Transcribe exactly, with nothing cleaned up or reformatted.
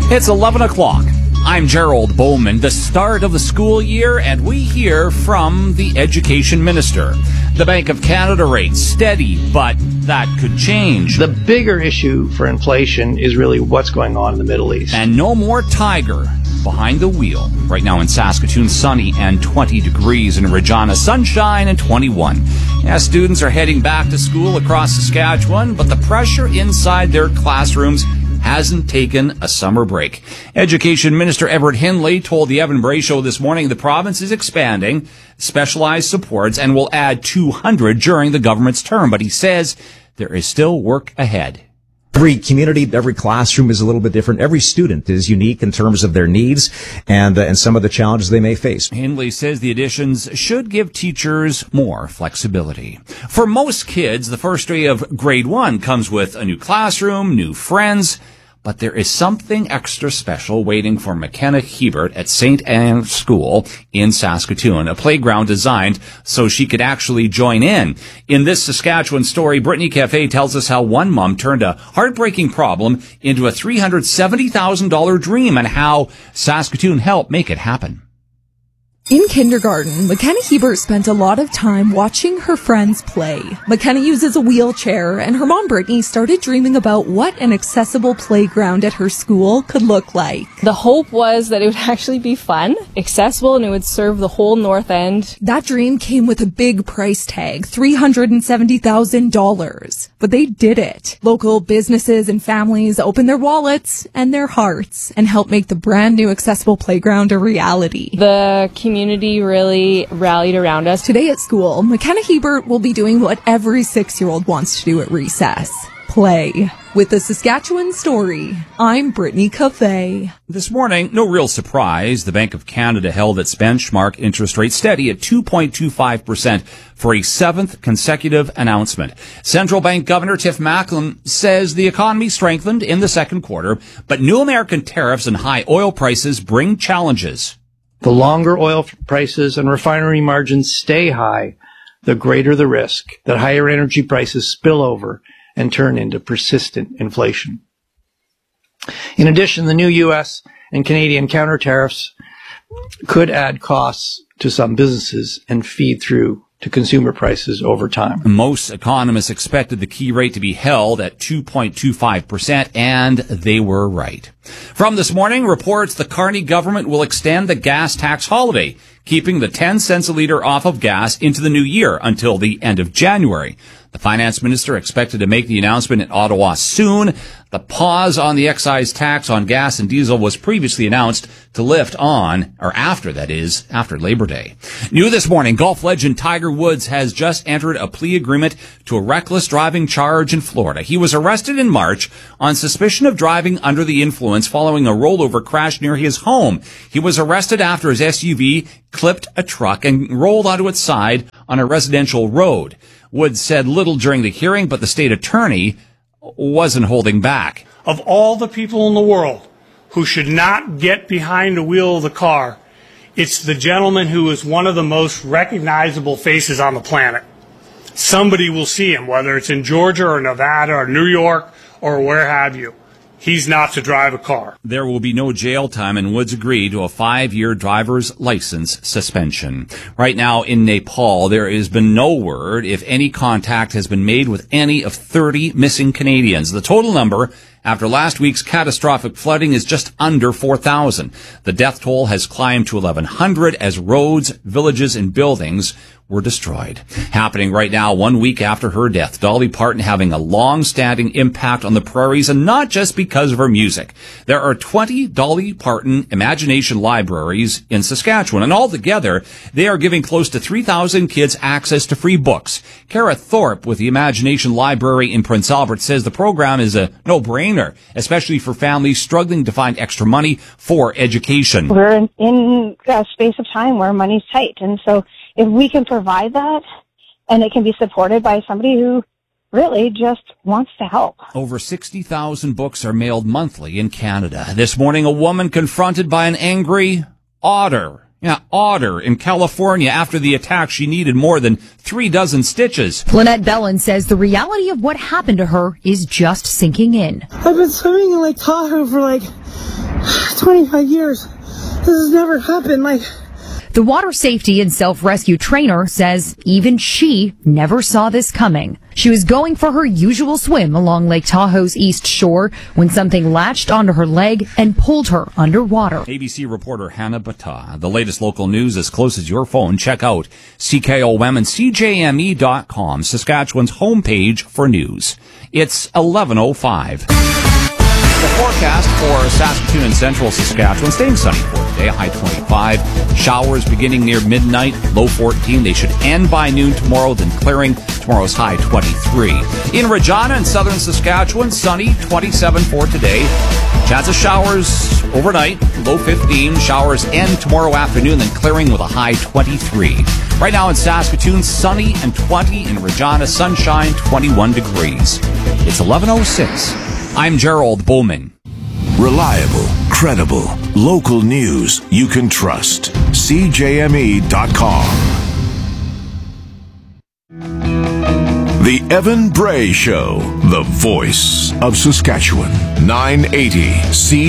It's eleven o'clock. I'm Gerald Bowman. The start of the school year, and we hear from the Education Minister. The Bank of Canada rate steady, but that could change. The bigger issue for inflation is really what's going on in the Middle East. And no more Tiger behind the wheel. Right now in Saskatoon, sunny and twenty degrees. In Regina, sunshine and twenty-one. Yeah, students are heading back to school across Saskatchewan, but the pressure inside their classrooms hasn't taken a summer break. Education Minister Everett Hindley told the Evan Bray Show this morning the province is expanding specialized supports and will add two hundred during the government's term. But he says there is still work ahead. Every community, every classroom is a little bit different. Every student is unique in terms of their needs and uh, and some of the challenges they may face. Hindley says the additions should give teachers more flexibility. For most kids, the first day of grade one comes with a new classroom, new friends, but there is something extra special waiting for McKenna Hebert at Saint Anne's School in Saskatoon, a playground designed so she could actually join in. In this Saskatchewan story, Brittany Cafe tells us how one mom turned a heartbreaking problem into a three hundred seventy thousand dollars dream and how Saskatoon helped make it happen. In kindergarten, McKenna Hebert spent a lot of time watching her friends play. McKenna uses a wheelchair, and her mom, Brittany, started dreaming about what an accessible playground at her school could look like. The hope was that it would actually be fun, accessible, and it would serve the whole North End. That dream came with a big price tag, three hundred seventy thousand dollars. But they did it. Local businesses and families opened their wallets and their hearts and helped make the brand new accessible playground a reality. The community Community really rallied around us. Today at school, McKenna Hebert will be doing what every six-year-old wants to do at recess. Play. With the Saskatchewan Story, I'm Brittany Cafe. This morning, no real surprise, the Bank of Canada held its benchmark interest rate steady at two point two five percent for a seventh consecutive announcement. Central Bank Governor Tiff Macklem says the economy strengthened in the second quarter, but new American tariffs and high oil prices bring challenges. The longer oil prices and refinery margins stay high, the greater the risk that higher energy prices spill over and turn into persistent inflation. In addition, the new U S and Canadian counter tariffs could add costs to some businesses and feed through to consumer prices over time. Most economists expected the key rate to be held at two point two five percent, and they were right. From this morning, reports the Carney government will extend the gas tax holiday, keeping the ten cents a litre off of gas into the new year until the end of January. The finance minister expected to make the announcement in Ottawa soon. The pause on the excise tax on gas and diesel was previously announced to lift on, or after, that is, after Labor Day. New this morning, golf legend Tiger Woods has just entered a plea agreement to a reckless driving charge in Florida. He was arrested in March on suspicion of driving under the influence following a rollover crash near his home. He was arrested after his S U V clipped a truck and rolled onto its side on a residential road. Woods said little during the hearing, but the state attorney wasn't holding back. Of all the people in the world who should not get behind the wheel of the car, it's the gentleman who is one of the most recognizable faces on the planet. Somebody will see him, whether it's in Georgia or Nevada or New York or where have you. He's not to drive a car. There will be no jail time, and Woods agreed to a five-year driver's license suspension. Right now in Nepal, there has been no word if any contact has been made with any of thirty missing Canadians. The total number after last week's catastrophic flooding is just under four thousand. The death toll has climbed to eleven hundred as roads, villages, and buildings were destroyed. Happening right now, one week after her death, Dolly Parton having a long-standing impact on the prairies, and not just because of her music. There are twenty Dolly Parton Imagination Libraries in Saskatchewan, and altogether, they are giving close to three thousand kids access to free books. Kara Thorpe with the Imagination Library in Prince Albert says the program is a no-brainer, especially for families struggling to find extra money for education. We're in, in a space of time where money's tight, and so if we can provide that and it can be supported by somebody who really just wants to help. Over sixty thousand books are mailed monthly in Canada. This morning, a woman confronted by an angry otter. Yeah, otter in California. After the attack, she needed more than three dozen stitches. Lynette Bellin says the reality of what happened to her is just sinking in. I've been swimming in Lake Tahoe for like twenty-five years. This has never happened. Like, the water safety and self-rescue trainer says even she never saw this coming. She was going for her usual swim along Lake Tahoe's east shore when something latched onto her leg and pulled her underwater. A B C reporter Hannah Bata. The latest local news as close as your phone. Check out C K O M and C J M E dot com, Saskatchewan's homepage for news. It's eleven oh five. The forecast for Saskatoon and central Saskatchewan staying sunny for today, high twenty-five. Showers beginning near midnight, low fourteen. They should end by noon tomorrow, then clearing. Tomorrow's high twenty-three. In Regina and southern Saskatchewan, sunny, twenty-seven for today. Chance of showers overnight, low fifteen. Showers end tomorrow afternoon, then clearing with a high twenty-three. Right now in Saskatoon, sunny and twenty. In Regina, sunshine, twenty-one degrees. It's eleven oh six. I'm Gerald Bowman. Reliable, credible, local news you can trust. C J M E dot com. The Evan Bray Show, the voice of Saskatchewan. nine eighty C